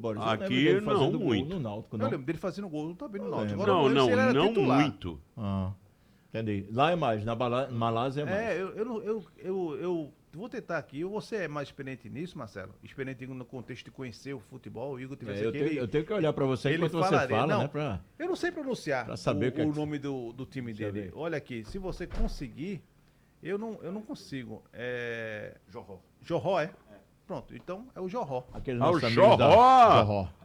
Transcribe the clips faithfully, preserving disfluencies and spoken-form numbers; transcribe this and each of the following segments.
Boris? Aqui não muito. No Náutico, não. Eu lembro dele fazendo gol também no Náutico. Agora, não, não, não, não muito. Ah, entendi. Lá é mais, na Malásia é mais. É, eu, eu, eu, eu, eu vou tentar aqui. Você é mais experiente nisso, Marcelo? Experiente no contexto de conhecer o futebol. O Igor tivesse é, eu, aqui, tenho, ele, eu tenho que olhar para você enquanto você fala, não, né? Pra, eu não sei pronunciar pra saber o, o, que é o que... nome do, do time Deixa dele. Olha aqui, se você conseguir, eu não, eu não consigo. É... Jorró. Jorró, é? Pronto, então é o Jorró. Ah, o Jorró? Da... Jorró é.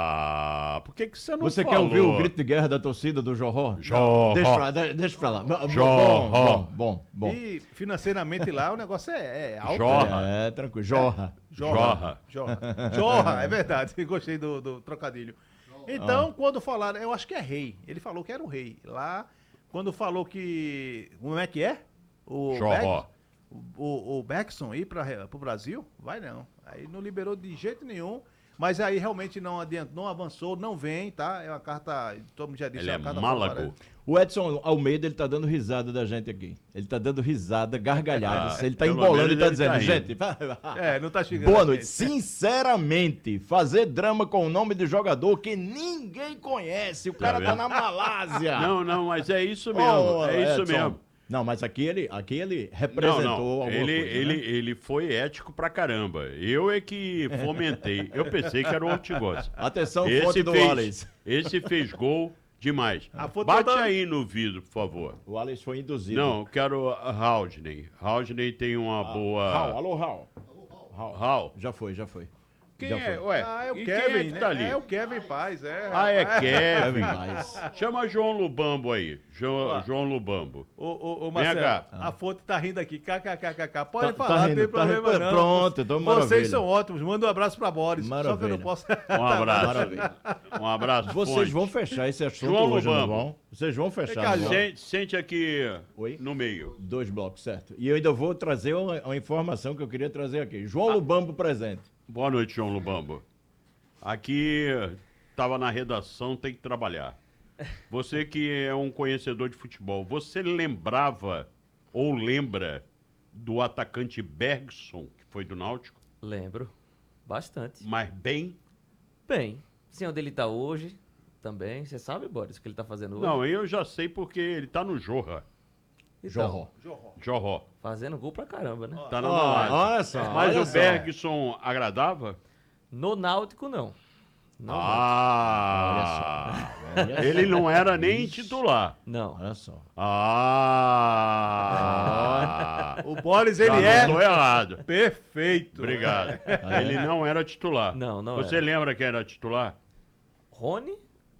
Ah, por que, que você não Você falou? quer ouvir o grito de guerra da torcida do Jorró? Jorró. Deixa pra, deixa pra lá. Jorró. Bom, bom, bom. E financeiramente lá o negócio é, é alto. Jorra. É, é, tranquilo. Jorra. É. Jorra. Jorra. Jorra, é verdade. Gostei do, do trocadilho. Então, ah. quando falaram, eu acho que é rei. Ele falou que era o rei. Lá, quando falou que... Como é que é? O Jorró. Beck, o, o Beckson ir para o Brasil? Vai não. Aí não liberou de jeito nenhum. Mas aí realmente não adiantou, não avançou, não vem, tá? É uma carta, todo mundo já disse. Ele é, é carta Málago. O Edson Almeida, ele tá dando risada da gente aqui. Ele tá dando risada, gargalhadas. Ah, ele tá embolando e tá ele dizendo, tá gente... É, não tá chegando. Boa noite. Sinceramente, fazer drama com o nome de jogador que ninguém conhece. O cara tá, tá na Malásia. Não, não, mas é isso mesmo. Oh, é isso Edson. mesmo. Não, mas aqui ele, aqui ele representou não, não. alguma ele, coisa, ele, né? ele foi ético pra caramba. Eu é que fomentei. Eu pensei que era o Ortigosa. Atenção, esse fonte do fez, Wallace. Esse fez gol demais. Bate da... aí no vidro, por favor. O Wallace foi induzido. Não, eu quero a Haldney. Haldney tem uma ah, boa... Raul, alô, Raul. Raul. Raul. Já foi, já foi. Quem já é? foi. Ué, ah, é o e Kevin, quem é que né? tá ali? É o Kevin Paz, é. Ah, é Kevin. Paz. Chama João Lubambo aí. João, João Lubambo. Ô, ô, ô Marcelo, a fonte tá rindo aqui. KKKKK. Pode tá, falar, tá não rindo, tem problema tá não. Pronto, tô maravilha. Vocês são ótimos. Manda um abraço pra Boris. Maravilha. Só que eu não posso... Um abraço. Maravilha. Um abraço. Vocês fonte. vão fechar esse assunto João hoje, Lubambo. não vão? Vocês vão fechar. Cá, não sente, sente aqui Oi? no meio. Dois blocos, certo. E eu ainda vou trazer uma, uma informação que eu queria trazer aqui. João ah. Lubambo presente. Boa noite, João Lubambo. Aqui estava na redação, tem que trabalhar. Você que é um conhecedor de futebol, você lembrava ou lembra do atacante Bergson, que foi do Náutico? Lembro, bastante. Mas bem? Bem, sei onde ele está hoje também. Você sabe, Boris, o que ele está fazendo hoje? Não, eu já sei porque ele está no Jorra. Então, Jorró. Jorró. Fazendo gol pra caramba, né? Tá na oh, Malásia. Olha só. Mas olha o só. Bergson agradava? No Náutico, não. não ah! Olha só. Ele não era nem titular. Não. Olha só. Ah! O Boris, ele Já é... não tô errado. Perfeito. Obrigado. Ele não era titular. Não, não Você era. lembra quem era titular? Rony?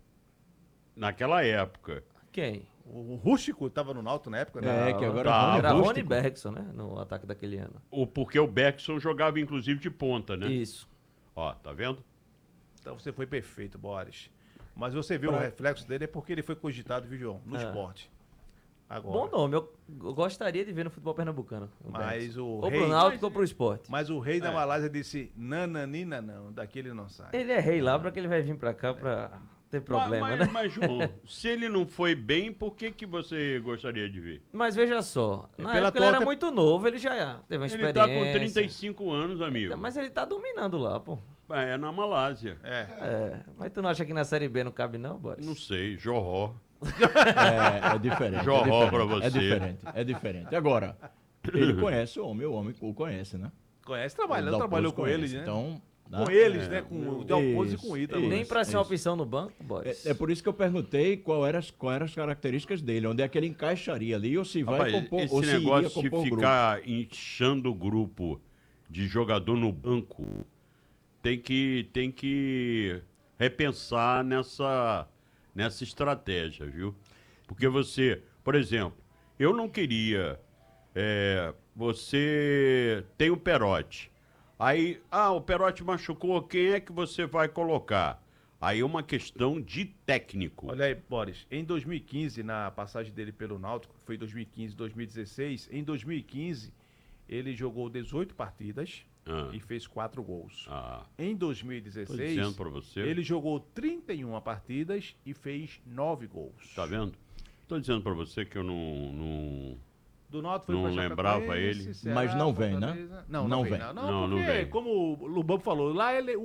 Naquela época. Quem? O Rústico tava no Náutico na época, né? É, que agora tá. Rony Era Rony Rústico. Bergson, né? No ataque daquele ano. O, porque o Bergson jogava inclusive de ponta, né? Isso. Ó, tá vendo? Então você foi perfeito, Boris. Mas você viu Pra- o reflexo dele é porque ele foi cogitado, viu, João? No É. esporte. Agora. Bom nome. Eu, eu gostaria de ver no futebol pernambucano. o Mas Bergson. o Ou rei... pro Náutico ou pro esporte. Mas o rei da É. Malásia disse, nananina não, daqui ele não sai. Ele é rei lá, pra que ele vai vir pra cá pra ter problema, mas, né? mas, João, se ele não foi bem, por que, que você gostaria de ver? Mas veja só, na pela época ele era tua- muito novo, ele já teve uma Ele experiência. tá com trinta e cinco anos, amigo. Mas ele tá dominando lá, pô. É, é na Malásia. É. É, mas tu não acha que na Série B não cabe não, Boris? Não sei, Jorró. É, é diferente. Jorró é diferente, pra você. É diferente, é diferente. Agora, ele conhece o homem, o homem o conhece, né? Conhece, O trabalhando, Dalpozo trabalhou com conhece, eles, né? Então, Com né? eles, É, né? Com meu- o Dalpozo e Isso, com o Ítalo. Nem pra ser uma isso. opção no banco, Boris. É, é por isso que eu perguntei qual era as, qual eram as características dele, onde é que ele encaixaria ali, ou se vai Rapaz, compor, esse ou se iria negócio de compor o grupo. ficar inchando o grupo de jogador no banco tem que, tem que repensar nessa, nessa estratégia, viu? Porque você, por exemplo, eu não queria... é, você tem o Perotti. Aí, ah, o Perotti machucou, quem é que você vai colocar? Aí é uma questão de técnico. Olha aí, Boris, em dois mil e quinze, na passagem dele pelo Náutico, foi dois mil e quinze, dois mil e dezesseis, em dois mil e quinze ele jogou dezoito partidas Ah. e fez quatro gols. Ah, Em dois mil e tô dezesseis, dizendo pra você. ele jogou trinta e uma partidas e fez nove gols. Tá vendo? Tô dizendo pra você que eu não... não... Do Náutico foi Não pra lembrava Chapecoense, ele. Ceará, Mas não vem, né? Fortaleza. Não, Não não, vem. vem. Não, Não, não, não porque, vem. como o Lubambo falou, lá ele, o